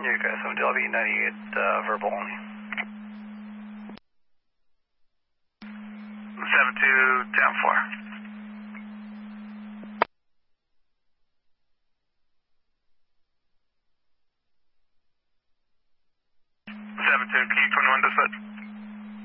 Eureka 7 LB 98, verbal only. 72, down 4. 72, can you 21 this foot?